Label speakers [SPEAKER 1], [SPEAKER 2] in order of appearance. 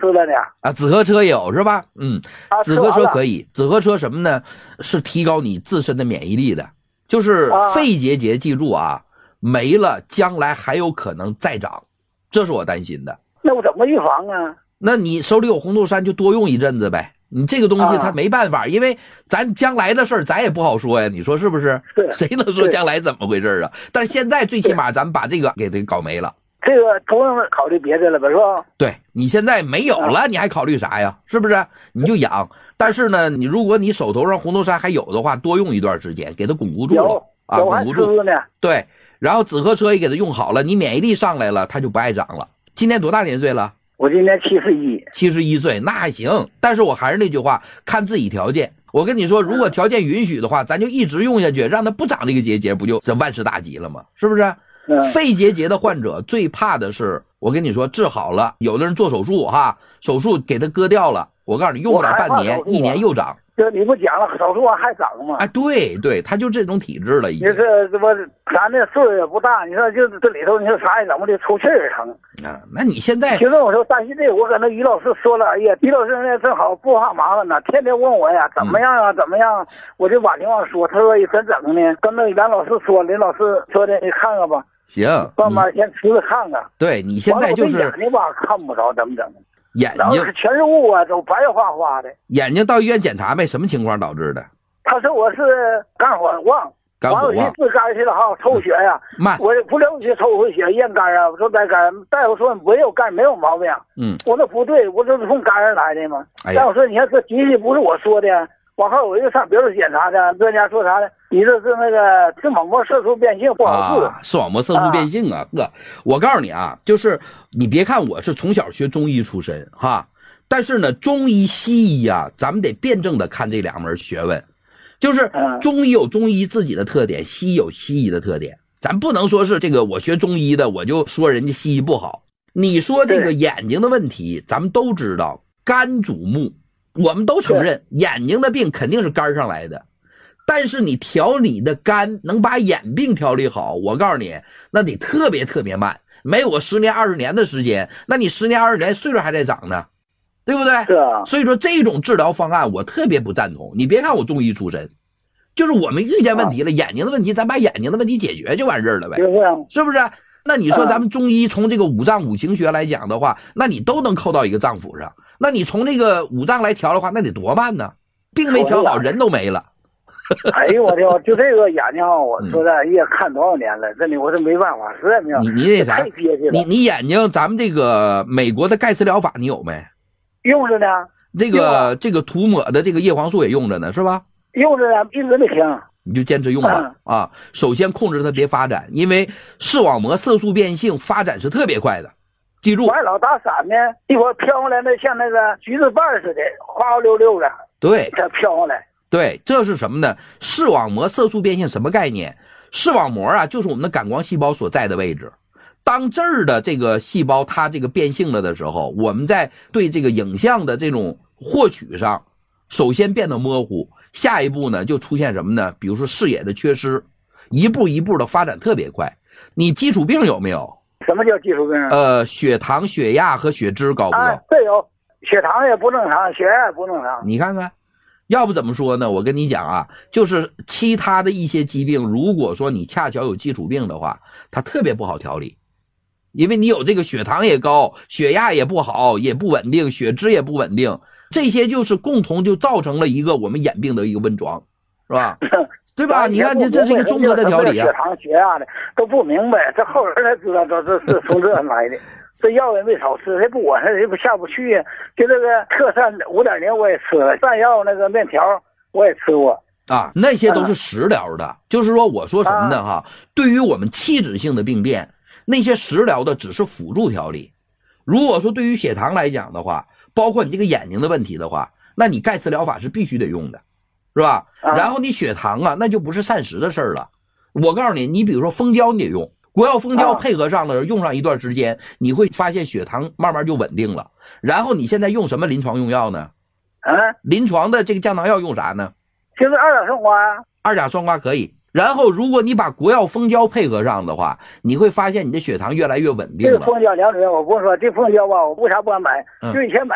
[SPEAKER 1] 了呢。
[SPEAKER 2] 啊，紫河车也有是吧？紫河车可以。紫河车什么呢？是提高你自身的免疫力的。就是肺结节，记住啊，没了将来还有可能再长，这是我担心的。
[SPEAKER 1] 那我怎么预防啊？
[SPEAKER 2] 那你手里有红豆杉就多用一阵子呗。你这个东西它没办法，因为咱将来的事儿咱也不好说呀，你说是不是？谁能说将来怎么回事啊？但是现在最起码咱们把这个给搞没了。
[SPEAKER 1] 这个不用考虑别的了吧，是吧？
[SPEAKER 2] 对，你现在没有了，你还考虑啥呀？是不是？你就养。但是呢，你如果你手头上红豆杉还有的话，多用一段时间，给它巩固住了啊，巩固住
[SPEAKER 1] 呢。
[SPEAKER 2] 对，然后紫河车也给它用好了，你免疫力上来了，它就不爱长了。今年多大年岁了？
[SPEAKER 1] 我今年71
[SPEAKER 2] 岁，那还行。但是我还是那句话，看自己条件。我跟你说，如果条件允许的话，咱就一直用下去，让它不长这个结节，不就这万事大吉了吗？是不是？肺结节的患者最怕的是，我跟你说治好了，有的人做手术哈，手术给它割掉了，我告诉你用不了半年1年又长。
[SPEAKER 1] 这你不讲了，手术完还长吗？
[SPEAKER 2] 哎，对，他就这种体质了已经。
[SPEAKER 1] 你这不咱这岁数也不大，你说就这里头你说啥也怎么的出气儿疼
[SPEAKER 2] 啊？那你现在
[SPEAKER 1] 其实我说担心这，我跟那于老师说了，哎呀，于老师那正好不怕麻烦呢，天天问我呀，怎么样啊，怎么样？我就把情况说，他说怎整呢？跟那梁老师说，林老师说的，你看看吧。
[SPEAKER 2] 行，
[SPEAKER 1] 慢慢先吃着看看。
[SPEAKER 2] 对，你现在就是
[SPEAKER 1] 眼睛吧看不着，怎么整？
[SPEAKER 2] 眼睛
[SPEAKER 1] 全是雾啊，都白花花的。
[SPEAKER 2] 眼睛到医院检查没？什么情况导致的？
[SPEAKER 1] 他说我是肝火旺，完了我治肝去了哈，抽血呀，我不了解抽回血验肝啊，我说带肝，大夫说没有肝没有毛病。我说不对，我这是从肝上来的嘛。大夫说你看这机器不是我说的。往后我又上别处检查去，专家说啥呢？你这是那个视网膜色素变性不好治。
[SPEAKER 2] 视网膜色素变性啊，哥，我告诉你啊，就是你别看我是从小学中医出身哈，但是呢，中医西医啊，咱们得辩证的看这两门学问。就是中医有中医自己的特点，西医有西医的特点，咱不能说是这个我学中医的我就说人家西医不好。你说这个眼睛的问题，咱们都知道，肝主目。我们都承认眼睛的病肯定是肝上来的，但是你调你的肝能把眼病调理好，我告诉你那得特别特别慢，没有10年20年的时间，那你10年20年岁数还在长呢，对不对？
[SPEAKER 1] 是啊。
[SPEAKER 2] 所以说这种治疗方案我特别不赞同。你别看我中医出身，就是我们遇见问题了，眼睛的问题咱把眼睛的问题解决就完事儿了呗，是不是？那你说咱们中医从这个五脏五行学来讲的话，那你都能扣到一个脏腑上，那你从这个五脏来调的话，那得多慢呢？病没调好，人都没了。
[SPEAKER 1] 哎呦我天，就这个眼睛我说的也看多少年了，真的我是没办法，实在没有。
[SPEAKER 2] 你那啥，你眼睛咱们这个美国的盖茨疗法你有没？
[SPEAKER 1] 用着呢。
[SPEAKER 2] 这个涂抹的这个叶黄素也用着呢，是吧？
[SPEAKER 1] 用着呢，一直没停。
[SPEAKER 2] 你就坚持用吧啊！首先控制它别发展，因为视网膜色素变性发展是特别快的，记住。
[SPEAKER 1] 完老打伞呢，一会儿飘过来的像那个橘子瓣似的，花花溜溜的。
[SPEAKER 2] 对，
[SPEAKER 1] 它飘过来。
[SPEAKER 2] 对，这是什么呢？视网膜色素变性什么概念？视网膜啊，就是我们的感光细胞所在的位置。当这儿的这个细胞它这个变性了的时候，我们在对这个影像的这种获取上，首先变得模糊。下一步呢，就出现什么呢？比如说视野的缺失，一步一步的发展特别快。你基础病有没有？
[SPEAKER 1] 什么叫基础病？
[SPEAKER 2] 血糖、血压和血脂高不高？
[SPEAKER 1] 对，有，血糖也不正常，血压也不正常。
[SPEAKER 2] 你看看，要不怎么说呢？我跟你讲啊，就是其他的一些疾病，如果说你恰巧有基础病的话，它特别不好调理，因为你有这个血糖也高，血压也不好，也不稳定，血脂也不稳定。这些就是共同就造成了一个我们眼病的一个温床，是吧？对吧？你看这是一个综合的调理啊。
[SPEAKER 1] 血糖、血压的都不明白，这后人才知道这是从这来的。这药也没少吃，这不管它也不下不去呀。就这个特膳5.0我也吃了，蘸药那个面条我也吃过
[SPEAKER 2] 啊，那些都是食疗的。就是说我说什么呢哈？对于我们器质性的病变，那些食疗的只是辅助调理。如果说对于血糖来讲的话，包括你这个眼睛的问题的话，那你盖茨疗法是必须得用的，是吧？然后你血糖啊，那就不是膳食的事儿了。我告诉你，你比如说蜂胶你得用，国药蜂胶配合上了，用上一段时间，你会发现血糖慢慢就稳定了。然后你现在用什么临床用药呢？临床的这个降糖药用啥呢？
[SPEAKER 1] 就是二甲双胍。
[SPEAKER 2] 二甲双胍可以。然后如果你把国药蜂胶配合上的话，你会发现你的血糖越来越稳定了。
[SPEAKER 1] 这个蜂胶2种药我不是说这蜂胶吧，我为啥不敢买？就以前买